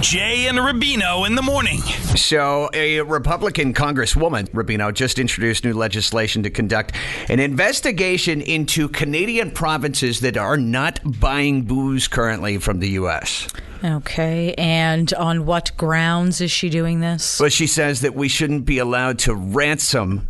Jay and Rubino in the morning. So a Republican Congresswoman, Rubino, just introduced new legislation to conduct an investigation into Canadian provinces that are not buying booze currently from the U.S. Okay, and on what grounds is she doing this? Well, she says that we shouldn't be allowed to ransom,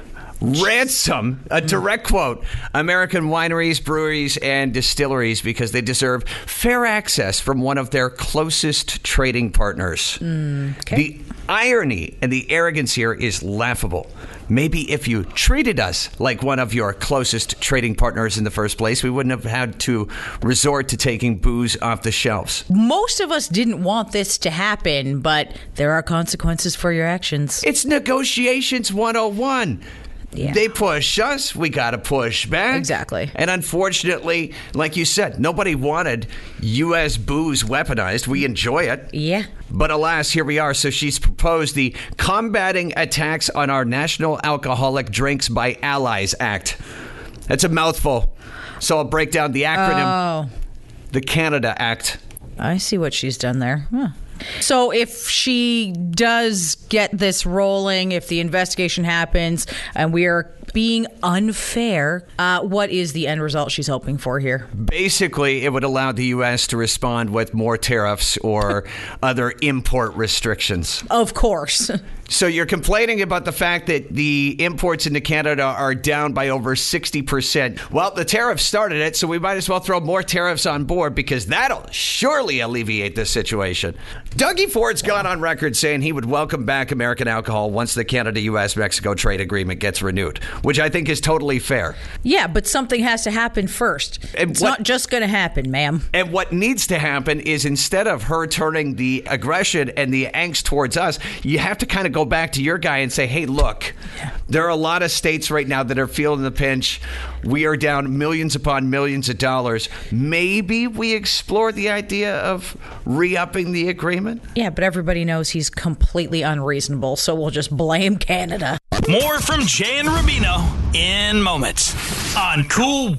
a direct quote, American wineries, breweries, and distilleries because they deserve fair access from one of their closest trading partners. Okay. The irony and the arrogance here is laughable. Maybe if you treated us like one of your closest trading partners in the first place, we wouldn't have had to resort to taking booze off the shelves. Most of us didn't want this to happen, but there are consequences for your actions. It's negotiations 101. Yeah. They push us, we got to push back. Exactly. And unfortunately, like you said, nobody wanted U.S. booze weaponized. We enjoy it. Yeah. But alas, here we are. So she's proposed the Combating Attacks on Our National Alcoholic Drinks by Allies Act. That's a mouthful. So I'll break down the acronym. The Canada Act. I see what she's done there. Huh. So if she does get this rolling, if the investigation happens and we are being unfair, what is the end result she's hoping for here? Basically, it would allow the U.S. to respond with more tariffs or other import restrictions. Of course. So you're complaining about the fact that the imports into Canada are down by over 60%. Well, the tariffs started it, so we might as well throw more tariffs on board because that'll surely alleviate this situation. Dougie Ford's gone on record saying he would welcome back American alcohol once the Canada-U.S.-Mexico trade agreement gets renewed, which I think is totally fair. Yeah, but something has to happen first. It's not just going to happen, ma'am. And what needs to happen is instead of her turning the aggression and the angst towards us, you have to kind of go back to your guy and say, hey, look, there are a lot of states right now that are feeling the pinch. We are down millions upon millions of dollars. Maybe we explore the idea of re-upping the agreement? Yeah, but everybody knows he's completely unreasonable, so we'll just blame Canada. More from Jay and Rubino in moments on Cool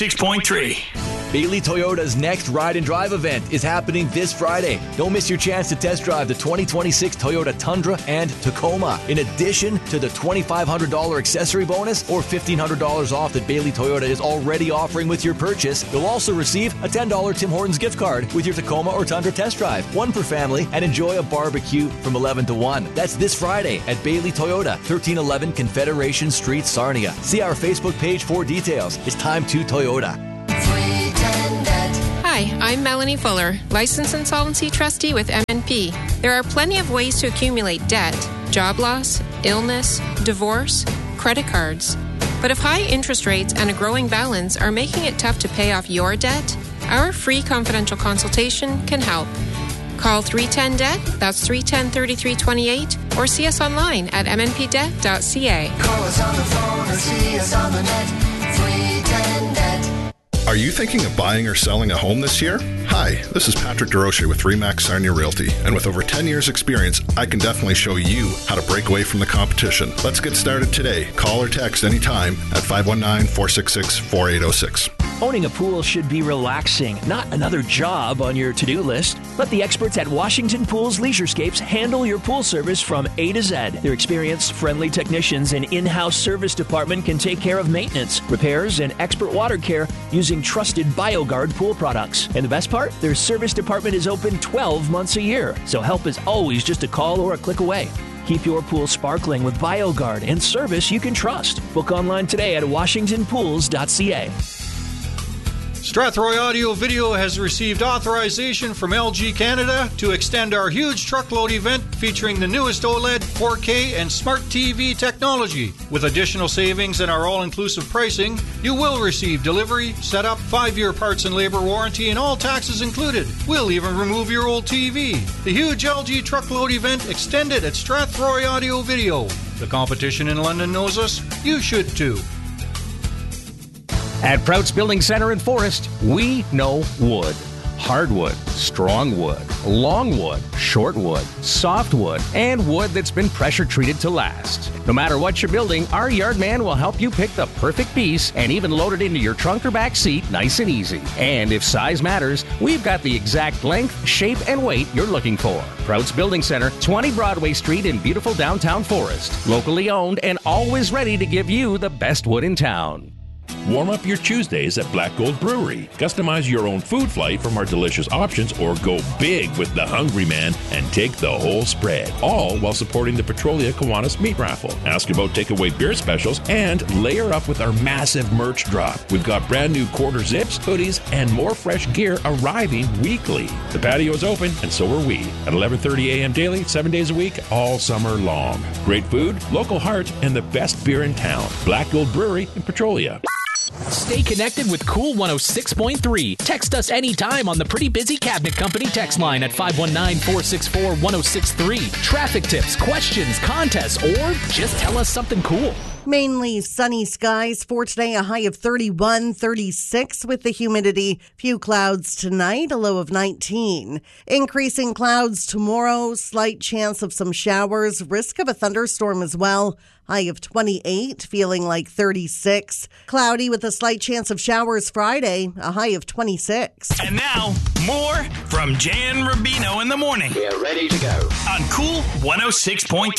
106.3. Bailey Toyota's next Ride and Drive event is happening this Friday. Don't miss your chance to test drive the 2026 Toyota Tundra and Tacoma. In addition to the $2,500 accessory bonus or $1,500 off that Bailey Toyota is already offering with your purchase, you'll also receive a $10 Tim Hortons gift card with your Tacoma or Tundra test drive. One per family, and enjoy a barbecue from 11 to 1. That's this Friday at Bailey Toyota, 1311 Confederation Street, Sarnia. See our Facebook page for details. It's time to Toyota. Hi, I'm Melanie Fuller, Licensed Insolvency Trustee with MNP. There are plenty of ways to accumulate debt: job loss, illness, divorce, credit cards. But if high interest rates and a growing balance are making it tough to pay off your debt, our free confidential consultation can help. Call 310-DEBT, that's 310-3328, or see us online at mnpdebt.ca. Call us on the phone or see us on the net, 310-DEBT. Are you thinking of buying or selling a home this year? Hi, this is Patrick DeRoche with RE/MAX Sarnia Realty, and with over 10 years experience, I can definitely show you how to break away from the competition. Let's get started today. Call or text anytime at 519-466-4806. Owning a pool should be relaxing, not another job on your to-do list. Let the experts at Washington Pools Leisurescapes handle your pool service from A to Z. Their experienced, friendly technicians and in-house service department can take care of maintenance, repairs, and expert water care using trusted BioGuard pool products. And the best part? Their service department is open 12 months a year, so help is always just a call or a click away. Keep your pool sparkling with BioGuard and service you can trust. Book online today at washingtonpools.ca. Strathroy Audio Video has received authorization from LG Canada to extend our huge truckload event featuring the newest OLED, 4K, and Smart TV technology. With additional savings and our all-inclusive pricing, you will receive delivery, setup, 5-year parts and labor warranty, and all taxes included. We'll even remove your old TV. The huge LG truckload event extended at Strathroy Audio Video. The competition in London knows us. You should too. At Prouts Building Center in Forest, we know wood. hardwood, strong wood, long wood, short wood, soft wood, and wood that's been pressure treated to last. No matter what you're building, our yard man will help you pick the perfect piece and even load it into your trunk or back seat nice and easy. And if size matters, we've got the exact length, shape, and weight you're looking for. Prouts Building Center, 20 Broadway Street in beautiful downtown Forest. Locally owned and always ready to give you the best wood in town. Warm up your Tuesdays at Black Gold Brewery. Customize your own food flight from our delicious options or go big with the Hungry Man and take the whole spread. All while supporting the Petrolia Kiwanis Meat Raffle. Ask about takeaway beer specials and layer up with our massive merch drop. We've got brand new quarter zips, hoodies, and more fresh gear arriving weekly. The patio is open and so are we at 11:30 a.m. daily, 7 days a week, all summer long. Great food, local heart, and the best beer in town. Black Gold Brewery in Petrolia. Stay connected with Cool 106.3. Text us anytime on the Pretty Busy Cabinet Company text line at 519-464-1063. Traffic tips, questions, contests, or just tell us something cool. Mainly sunny skies for today, a high of 31, 36 with the humidity. Few clouds tonight, a low of 19. Increasing clouds tomorrow, slight chance of some showers, risk of a thunderstorm as well. High of 28, feeling like 36. Cloudy with a slight chance of showers Friday, a high of 26. And now, more from Jan Rubino in the morning. We're ready to go. On Cool 106.3.